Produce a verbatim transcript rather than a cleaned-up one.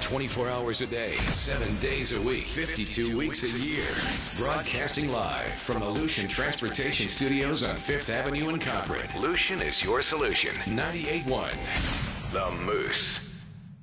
twenty-four hours a day, seven days a week, fifty-two weeks a year. Broadcasting live from the Lucian Transportation Studios on Fifth Avenue in Cochrane. Lucian is your solution. ninety-eight point one The Moose.